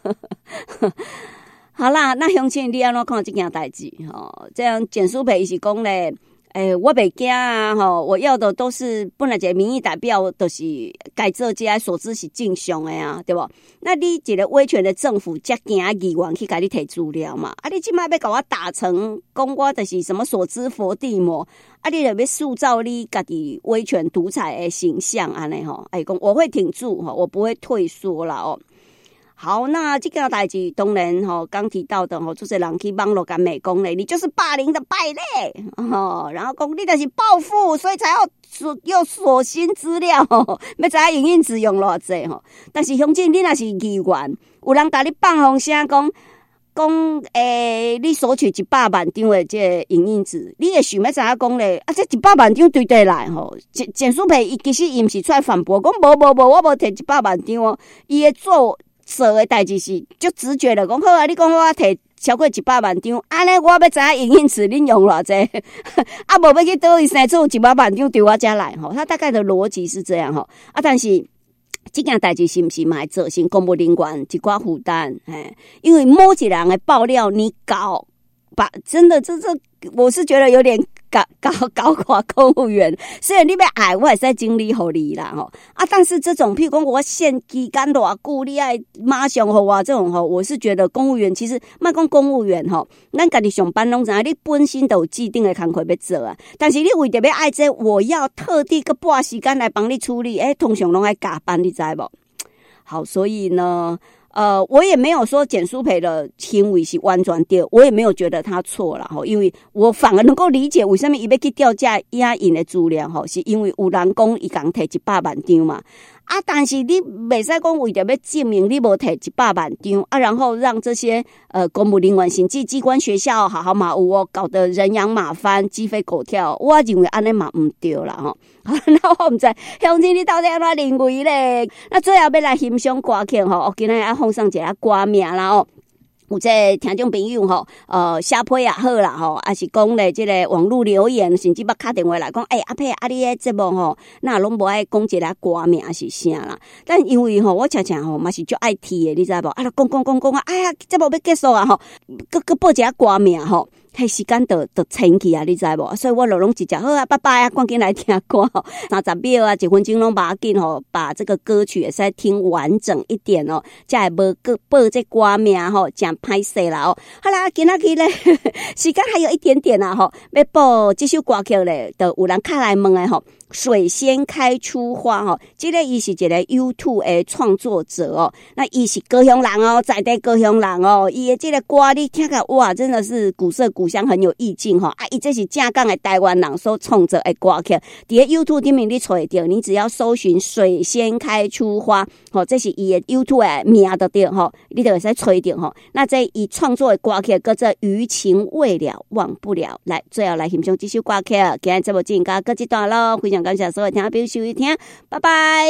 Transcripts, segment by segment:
好啦，那乡亲你安怎看这件代志？这样简书培是讲咧，我袂惊啊，我要的都是本来一个民意代表，就是该做这些所知是正常的啊，对不？那你一个威权的政府，才惊议员去给你提资料嘛？啊，你今摆要给我打成讲我就是什么所知佛地魔？啊，你就要塑造你家己威权独裁的形象安尼吼？讲我会挺住我不会退缩啦哦。好，那这个代志当然刚提到的就是人去网络跟美讲嘞，你就是霸凌的败类然后讲你就是报复，所以才要锁新资料要知影影音质用偌济但是乡亲你若是议员，有人甲你放风声讲你索取100万张的这个影音纸，你会想要知影讲咧这100万张对地来简书培其实伊毋是出来反驳，讲无我无摕100万张伊会做的代志是就直觉的讲好啊，你讲我摕超过100万张，安尼我要知影影音纸恁用偌济啊，无要去倒位生出100万张对我遮来他大概的逻辑是这样但是这件代志是不是嘛会造成公务人员一寡负担？因为某一人的爆料你搞把真的这我是觉得有点搞垮公务员，虽然你要爱我也是经理给你啦但是这种譬如说我限期间多久你要马上给我这种我是觉得公务员其实别说公务员咱自己上班拢知道你本身都有既定的工作要做啊，但是你为着要爱这我要特地个拨时间来帮你处理通常拢要加班你知无？好，所以呢我也没有说简书培的行为是完全对，我也没有觉得他错了因为我反而能够理解为什么他要去调查影音的资料是因为有人讲他刚摕100万张嘛但是你不可以说为了要证明你没摕100万张然后让这些公务人员甚至机关学校好嘛有搞得人仰马翻鸡飞狗跳，我认为这样嘛不对啦那我不知乡亲你到底怎么认为咧？那最后要来欣赏歌曲今天要放上一个歌名啦有这听众朋友写批也好啦还是讲咧这个网络留言，甚至捌打电话来讲阿佩你的节目那拢无爱讲一个歌名是啥啦？但因为我常常嘛是足爱听的，你知无？讲哎呀节目要结束啊个报一个歌名迄时间就清去啊，你知无？所以我拢直接好啊，拜拜啊，赶紧来听歌30秒啊，1分钟拢把紧把这个歌曲也是听完整一点才会无报这歌名真歹势啦好啦，今仔日咧时间还有一点点啦要报这首歌曲咧，就有人敲来问的水仙开出花这个伊是一个 YouTube 的创作者那伊是高雄人在地高雄人伊的这个歌你听起来哇真的是古色古香，很有意境伊这是正港的台湾人所创作的歌曲，在 YouTube 里面你找得到，你只要搜寻水仙开出花这是伊的 YouTube 的名就对你就会使找到那这伊创作的歌曲叫做余情未了忘不了。来最后来欣赏这首歌曲，今天节目进行到这段咯，非常感谢所有听众朋友收听，拜拜。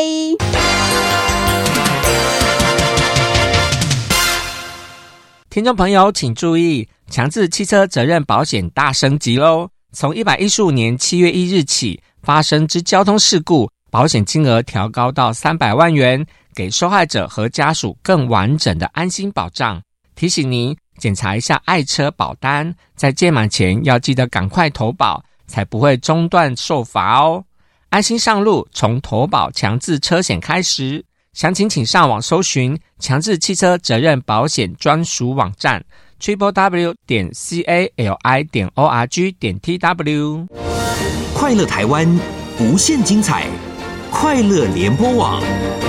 听众朋友请注意，强制汽车责任保险大升级咯，从115年7月1日起，发生之交通事故保险金额调高到300万元，给受害者和家属更完整的安心保障。提醒您检查一下爱车保单，在届满前要记得赶快投保，才不会中断受罚哦。安心上路，从投保强制车险开始。详情请上网搜寻强制汽车责任保险专属网站 www.cali.org.tw。 快乐台湾，无限精彩，快乐联播网。